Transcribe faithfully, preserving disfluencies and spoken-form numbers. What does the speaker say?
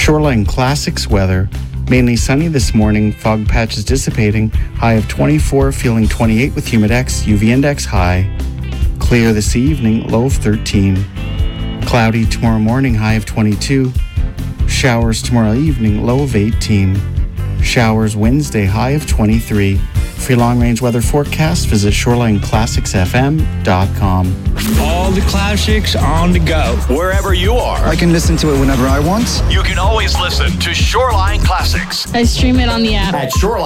Shoreline Classics weather. Mainly sunny this morning, fog patches dissipating, high of twenty-four, feeling twenty-eight with humidex, U V index high. Clear this evening, low of thirteen. Cloudy tomorrow morning, high of twenty-two. Showers tomorrow evening, low of eighteen. Showers Wednesday, high of twenty-three. For your long-range weather forecast, visit shoreline classics f m dot com. All the classics on the go. Wherever you are. I can listen to it whenever I want. You can always listen to Shoreline Classics. I stream it on the app. At Shoreline.